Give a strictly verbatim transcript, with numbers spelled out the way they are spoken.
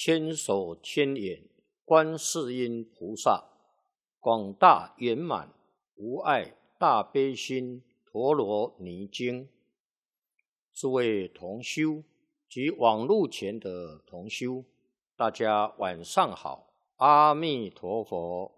千手千眼观世音菩萨，广大圆满无碍大悲心陀罗尼经。诸位同修及网络前的同修，大家晚上好，阿弥陀佛。